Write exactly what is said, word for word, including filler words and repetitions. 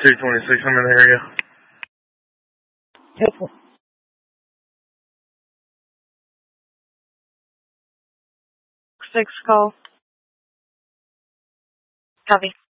two twenty-six, I'm in the area. Helpful. Six call. Copy.